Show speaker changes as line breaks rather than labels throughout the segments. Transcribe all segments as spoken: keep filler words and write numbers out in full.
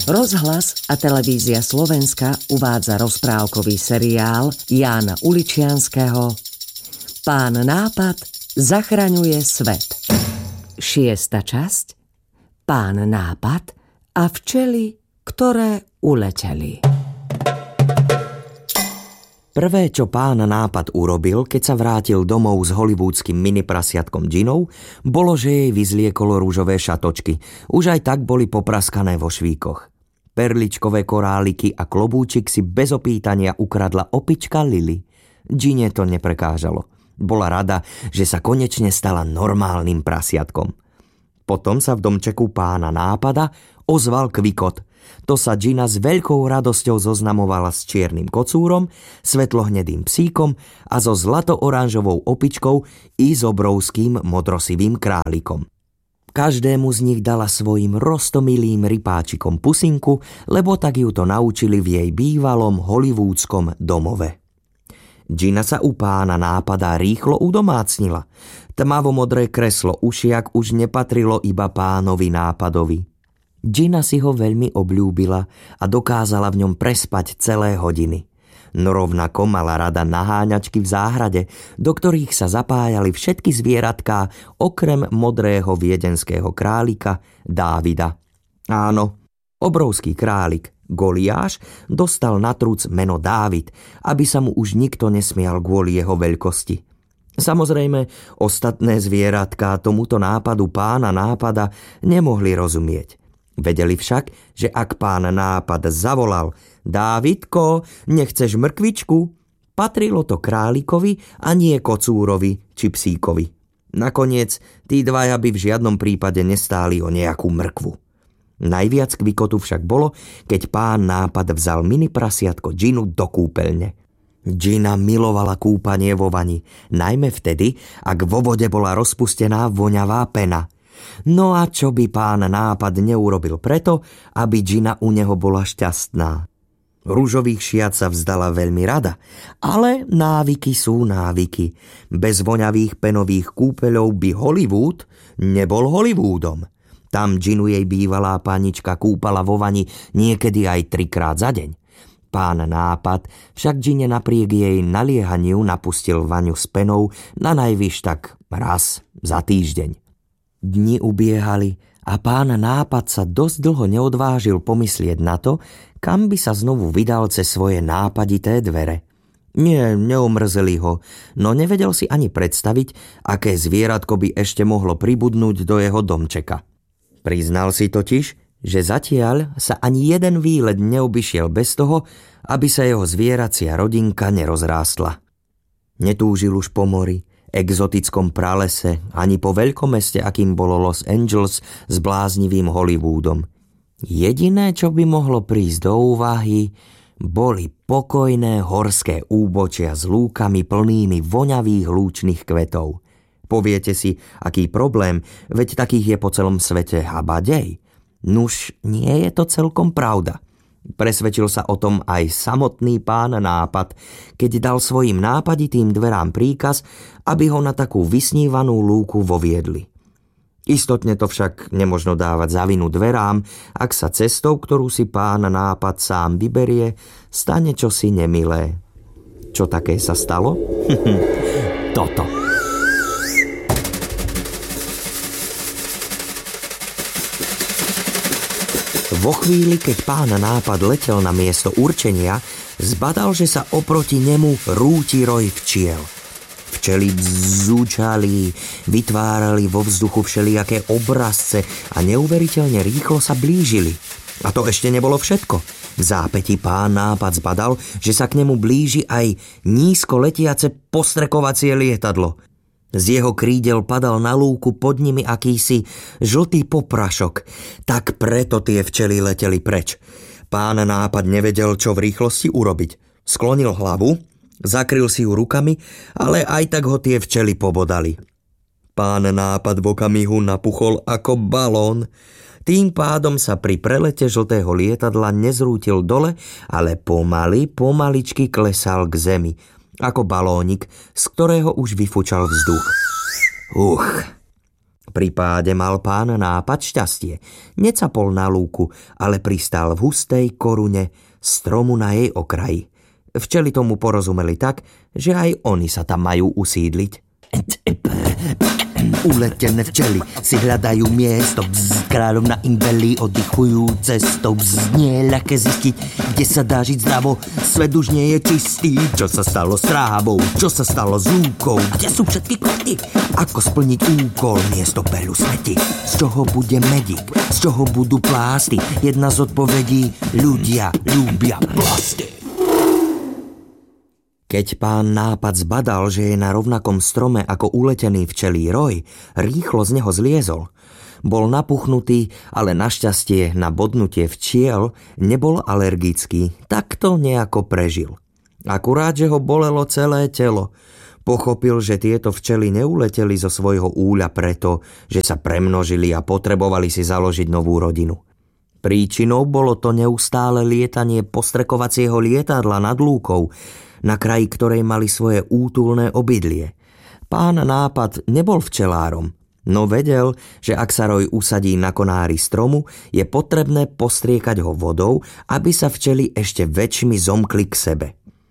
Rozhlas a televízia Slovenska uvádza rozprávkový seriál Jána Uličianskeho Pán nápad zachraňuje svet. Šiesta časť Pán nápad a včely, ktoré uleteli.
Prvé, čo pán nápad urobil, keď sa vrátil domov s hollywoodským miniprasiatkom Ginou, bolo, že jej vyzliekolo rúžové šatočky. Už aj tak boli popraskané vo švíkoch. Perličkové koráliky a klobúčik si bez opýtania ukradla opička Lily. Gine to neprekážalo. Bola rada, že sa konečne stala normálnym prasiatkom. Potom sa v domčeku pána nápada ozval Kvikot. To sa Gina s veľkou radosťou zoznamovala s čiernym kocúrom, svetlohnedým psíkom a so zlato-oranžovou opičkou i s obrovským modrosivým králikom. Každému z nich dala svojim roztomilým rypáčikom pusinku, lebo tak ju to naučili v jej bývalom hollywoodskom domove. Gina sa u pána nápada rýchlo udomácnila. Tmavomodré kreslo ušiak už nepatrilo iba pánovi nápadovi. Gina si ho veľmi obľúbila a dokázala v ňom prespať celé hodiny. No rovnako mala rada naháňačky v záhrade, do ktorých sa zapájali všetky zvieratká okrem modrého viedenského králika Dávida. Áno, obrovský králik Goliáš dostal na truc meno Dávid, aby sa mu už nikto nesmial kvôli jeho veľkosti. Samozrejme, ostatné zvieratká tomuto nápadu pána nápada nemohli rozumieť. Vedeli však, že ak pán nápad zavolal Dávidko, nechceš mrkvičku? Patrilo to králikovi a nie kocúrovi či psíkovi. Nakoniec, tí dvaja by v žiadnom prípade nestáli o nejakú mrkvu. Najviac Kvikotu však bolo, keď pán nápad vzal mini prasiatko Ginu do kúpeľne. Gina milovala kúpanie vo vani, najmä vtedy, ak vo vode bola rozpustená voňavá pena. No a čo by pán nápad neurobil preto, aby Gina u neho bola šťastná? Ružových šiat sa vzdala veľmi rada, ale návyky sú návyky. Bez voňavých penových kúpeľov by Hollywood nebol Hollywoodom. Tam Ginu jej bývalá panička kúpala vo vani niekedy aj trikrát za deň. Pán nápad však Gine napriek jej naliehaniu napustil vaňu s penou na najvyš tak raz za týždeň. Dni ubiehali a pán nápad sa dosť dlho neodvážil pomyslieť na to, kam by sa znovu vydal cez svoje nápadité dvere. Nie, neomrzeli ho, no nevedel si ani predstaviť, aké zvieratko by ešte mohlo pribudnúť do jeho domčeka. Priznal si totiž, že zatiaľ sa ani jeden výlet neobyšiel bez toho, aby sa jeho zvieracia rodinka nerozrástla. Netúžil už po mori, exotickom pralese, ani po veľkomeste, akým bolo Los Angeles s bláznivým Hollywoodom. Jediné, čo by mohlo prísť do úvahy, boli pokojné horské úbočia s lúkami plnými voňavých lúčnych kvetov. Poviete si, aký problém, veď takých je po celom svete habadej. Nuž, nie je to celkom pravda. Presvedčil sa o tom aj samotný pán nápad, keď dal svojim nápaditým dverám príkaz, aby ho na takú vysnívanú lúku voviedli. Istotne to však nemožno dávať za vinu dverám, ak sa cestou, ktorú si pán nápad sám vyberie, stane čosi nemilé. Čo také sa stalo? Toto. Vo chvíli, keď pán nápad letel na miesto určenia, zbadal, že sa oproti nemu rúti roj včiel. Včely bzúčali, vytvárali vo vzduchu všelijaké obrazce a neuveriteľne rýchlo sa blížili. A to ešte nebolo všetko. V zápäti pán nápad zbadal, že sa k nemu blíži aj nízko letiace postrekovacie lietadlo. Z jeho krídel padal na lúku pod nimi akýsi žltý poprašok, tak preto tie včely leteli preč. Pán nápad nevedel, čo v rýchlosti urobiť. Sklonil hlavu, zakryl si ju rukami, ale aj tak ho tie včely pobodali. Pán nápad v okamihu napuchol ako balón. Tým pádom sa pri prelete žltého lietadla nezrútil dole, ale pomaly, pomaličky klesal k zemi, ako balónik, z ktorého už vyfučal vzduch. Uch. Pri páde mal pán Nápad šťastie. Necapol na lúku, ale pristál v hustej korune stromu na jej okraji. Včely tomu porozumeli tak, že aj oni sa tam majú usídliť. Uletené včely si hľadajú miesto, bzz, kráľovna im velí, oddychujú cestou, bzz, nie je ľahké zistiť, kde sa dá žiť zdravo, svet už nie je čistý. Čo sa stalo s trávou, čo sa stalo s lúkou, kde sú všetky koty, ako splniť úkol, miesto peľu smeti, z čoho bude medík, z čoho budú plásty, jedna z odpovedí, ľudia ľúbia plasty. Keď pán Nápad zbadal, že je na rovnakom strome ako uletený včelí roj, rýchlo z neho zliezol. Bol napuchnutý, ale našťastie na bodnutie včiel nebol alergický, tak to nejako prežil. Akurát, že ho bolelo celé telo. Pochopil, že tieto včely neuleteli zo svojho úľa preto, že sa premnožili a potrebovali si založiť novú rodinu. Príčinou bolo to neustále lietanie postrekovacieho lietadla nad lúkou, na kraji ktorej mali svoje útulné obydlie. Pán Nápad nebol včelárom, no vedel, že ak sa roj usadí na konári stromu, je potrebné postriekať ho vodou, aby sa včely ešte väčšmi zomkli k sebe.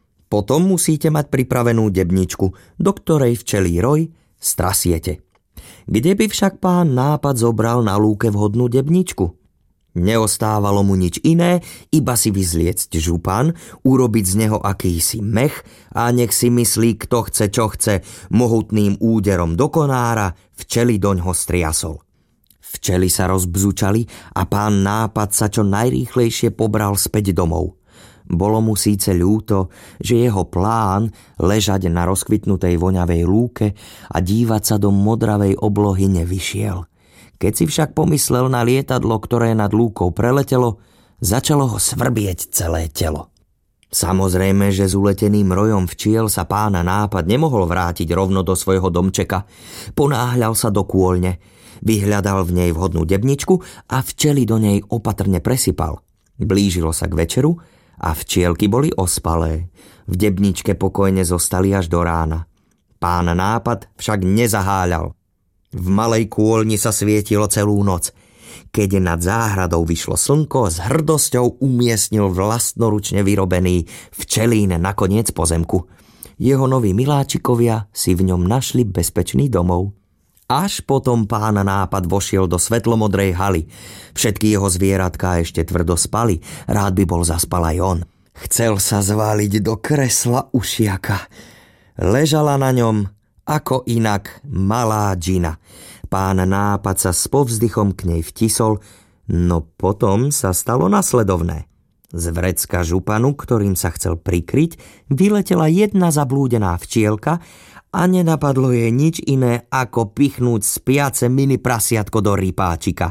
Potom musíte mať pripravenú debničku, do ktorej včelí roj strasiete. Kde by však pán Nápad zobral na lúke vhodnú debničku? Neostávalo mu nič iné, iba si vyzliecť župan, urobiť z neho akýsi mech a nech si myslí, kto chce, čo chce, mohutným úderom do konára včely doňho striasol. Včely sa rozbzučali a pán Nápad sa čo najrýchlejšie pobral späť domov. Bolo mu síce ľúto, že jeho plán ležať na rozkvitnutej voňavej lúke a dívať sa do modravej oblohy nevyšiel. Keď si však pomyslel na lietadlo, ktoré nad lúkou preletelo, začalo ho svrbieť celé telo. Samozrejme, že s uleteným rojom včiel sa pán Nápad nemohol vrátiť rovno do svojho domčeka. Ponáhľal sa do kôľne, vyhľadal v nej vhodnú debničku a včely do nej opatrne presypal. Blížilo sa k večeru a včielky boli ospalé. V debničke pokojne zostali až do rána. Pán Nápad však nezaháľal. V malej kôľni sa svietilo celú noc. Keď nad záhradou vyšlo slnko, s hrdosťou umiestnil vlastnoručne vyrobený včelín na koniec pozemku. Jeho noví miláčikovia si v ňom našli bezpečný domov. Až potom pán Nápad vošiel do svetlomodrej haly. Všetky jeho zvieratká ešte tvrdo spali, rád by bol zaspal aj on. Chcel sa zváliť do kresla ušiaka. Ležala na ňom ako inak malá džina. Pán Nápad sa s povzdychom k nej vtisol, no potom sa stalo nasledovné. Z vrecka županu, ktorým sa chcel prikryť, vyletela jedna zablúdená včielka a nenapadlo jej nič iné, ako pichnúť spiace mini prasiatko do rypáčika.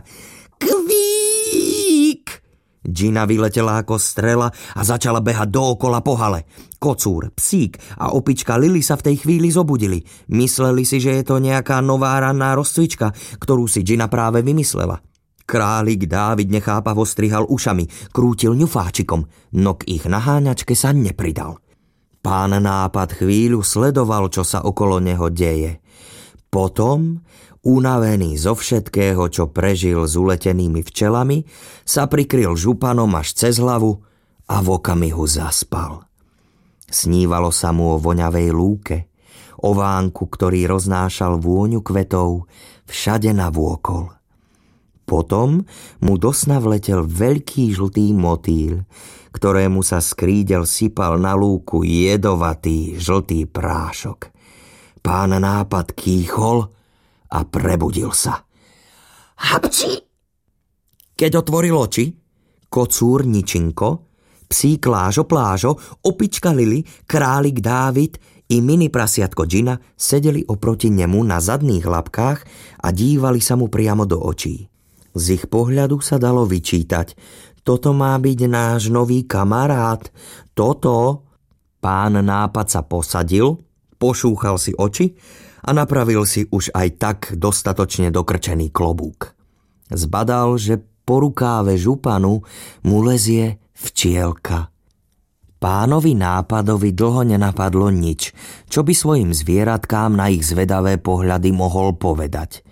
Kvík! Džina vyletela ako strela a začala behať dookola po hale. Kocúr, psík a opička Lili sa v tej chvíli zobudili. Mysleli si, že je to nejaká nová ranná rozcvička, ktorú si Džina práve vymyslela. Králik Dávid nechápavo strihal ušami, krútil ňufáčikom, no k ich naháňačke sa nepridal. Pán Nápad chvíľu sledoval, čo sa okolo neho deje. Potom, unavený zo všetkého, čo prežil s uletenými včelami, sa prikryl županom až cez hlavu a v okamihu zaspal. Snívalo sa mu o voňavej lúke, o vánku, ktorý roznášal vôňu kvetov všade navôkol. Potom mu do sna vletel veľký žltý motýl, ktorému sa z krídel sypal na lúku jedovatý žltý prášok. Pán Nápad kýchol a prebudil sa. Hapči! Keď otvoril oči, kocúr Ničinko, psík Lážo Plážo, opička Lili, králik Dávid i mini prasiatko Džina sedeli oproti nemu na zadných labkách a dívali sa mu priamo do očí. Z ich pohľadu sa dalo vyčítať: toto má byť náš nový kamarát, toto. Pán Nápad sa posadil, pošúchal si oči a napravil si už aj tak dostatočne dokrčený klobúk. Zbadal, že po rukáve županu mu lezie včielka. Pánovi Nápadovi dlho nenapadlo nič, čo by svojim zvieratkám na ich zvedavé pohľady mohol povedať.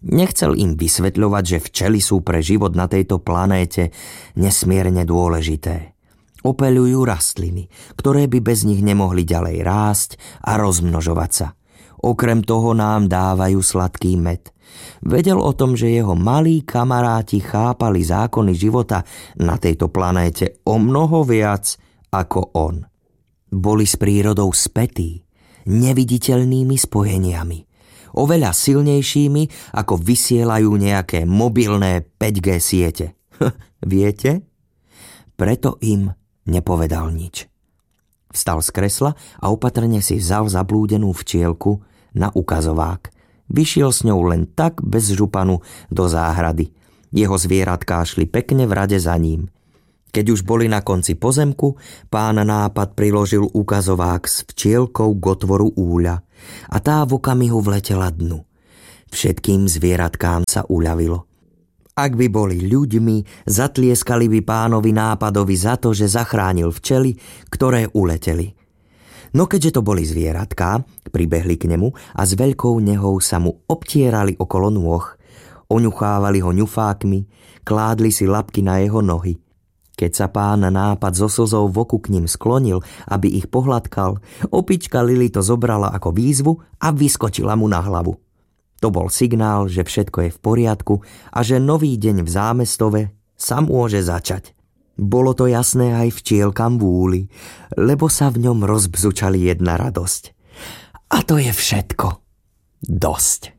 Nechcel im vysvetľovať, že včely sú pre život na tejto planéte nesmierne dôležité. Opeľujú rastliny, ktoré by bez nich nemohli ďalej rásť a rozmnožovať sa. Okrem toho nám dávajú sladký med. Vedel o tom, že jeho malí kamaráti chápali zákony života na tejto planéte o mnoho viac ako on. Boli s prírodou spätí, neviditeľnými spojeniami. Oveľa silnejšími, ako vysielajú nejaké mobilné päť gé siete. Viete? Preto im nepovedal nič. Vstal z kresla a opatrne si vzal zablúdenú včielku na ukazovák. Vyšiel s ňou len tak bez županu do záhrady. Jeho zvieratká šli pekne v rade za ním. Keď už boli na konci pozemku, pán Nápad priložil ukazovák s včielkou k otvoru úľa a tá v okamihu vletela dnu. Všetkým zvieratkám sa uľavilo. Ak by boli ľuďmi, zatlieskali by pánovi Nápadovi za to, že zachránil včely, ktoré uleteli. No keďže to boli zvieratká, pribehli k nemu a s veľkou nehou sa mu obtierali okolo nôh, oňuchávali ho ňufákmi, kládli si labky na jeho nohy. Keď sa pán Nápad so slzou v oku k ním sklonil, aby ich pohľadkal, opička Lili to zobrala ako výzvu a vyskočila mu na hlavu. To bol signál, že všetko je v poriadku a že nový deň v zámestove sa môže začať. Bolo to jasné aj včielkam v úli, lebo sa v ňom rozbzučali jedna radosť. A to je všetko. Dosť.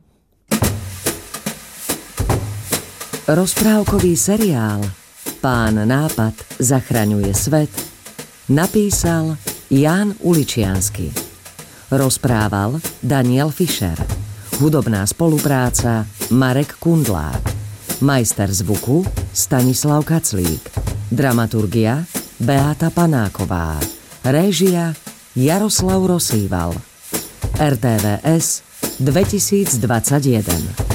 Rozprávkový seriál Pán Nápad zachraňuje svet napísal Ján Uličiansky. Rozprával Daniel Fischer. Hudobná spolupráca Marek Kundlák. Majster zvuku Stanislav Kaclík. Dramaturgia Beáta Panáková. Réžia Jaroslav Rosýval. er té vé es dvetisícdvadsaťjeden.